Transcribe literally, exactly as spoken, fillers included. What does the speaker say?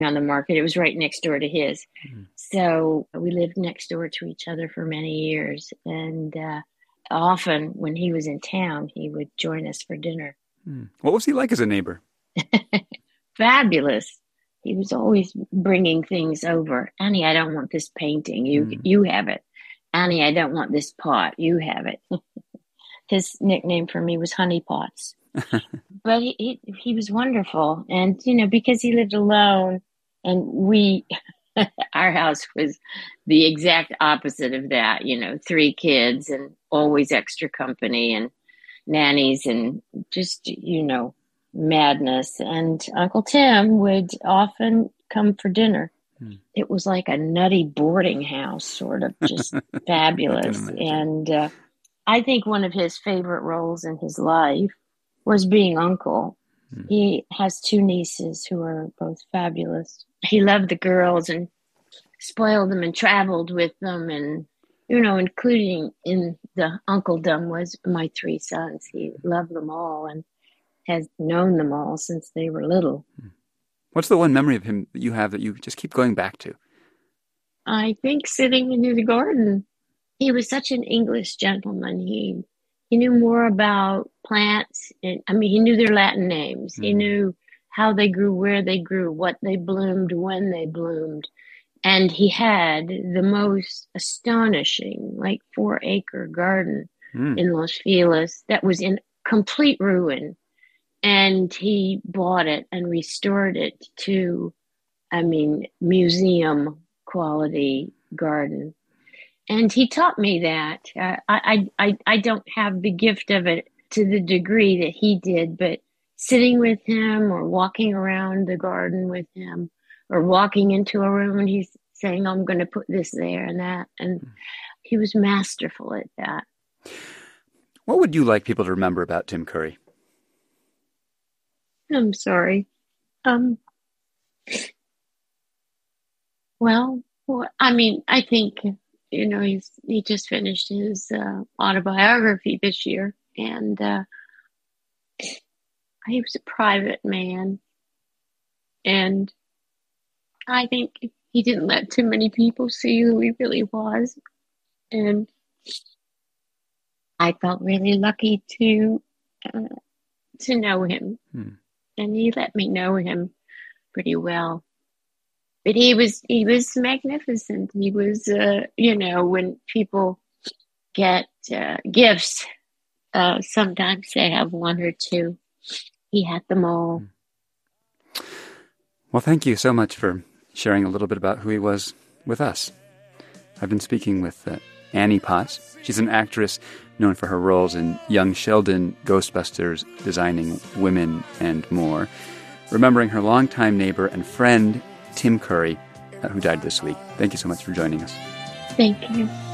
on the market. It was right next door to his. Mm. So we lived next door to each other for many years. And uh, often when he was in town, he would join us for dinner. Mm. What was he like as a neighbor? Fabulous. He was always bringing things over. Annie, I don't want this painting. You mm. you have it. Annie, I don't want this pot. You have it. His nickname for me was Honey Pots. But he, he he was wonderful. And, you know, because he lived alone and we, our house was the exact opposite of that, you know, three kids and always extra company and nannies and just, you know, madness. And Uncle Tim would often come for dinner. Hmm. It was like a nutty boarding house, sort of just fabulous. And uh, I think one of his favorite roles in his life was being uncle. Hmm. He has two nieces who are both fabulous. He loved the girls and spoiled them and traveled with them, and, you know, including in the uncledom was my three sons. He loved them all and has known them all since they were little. What's the one memory of him that you have that you just keep going back to? I think sitting in his garden. He was such an English gentleman. He he knew more about plants. And, I mean, he knew their Latin names. Mm. He knew how they grew, where they grew, what they bloomed, when they bloomed. And he had the most astonishing, like four acre garden mm. in Los Feliz that was in complete ruin. And he bought it and restored it to, I mean, museum quality garden. And he taught me that. Uh, I, I, I don't have the gift of it to the degree that he did, but sitting with him or walking around the garden with him or walking into a room and he's saying, I'm going to put this there and that. And he was masterful at that. What would you like people to remember about Tim Curry? I'm sorry. Um, well, I mean, I think, you know, he's he just finished his uh, autobiography this year, and uh, he was a private man, and I think he didn't let too many people see who he really was, and I felt really lucky to uh, to know him. Hmm. And he let me know him pretty well. But he was he was magnificent. He was, uh, you know, when people get uh, gifts, uh, sometimes they have one or two. He had them all. Well, thank you so much for sharing a little bit about who he was with us. I've been speaking with uh, Annie Potts. She's an actress known for her roles in Young Sheldon, Ghostbusters, Designing Women, and more. Remembering her longtime neighbor and friend, Tim Curry, uh, who died this week. Thank you so much for joining us. Thank you.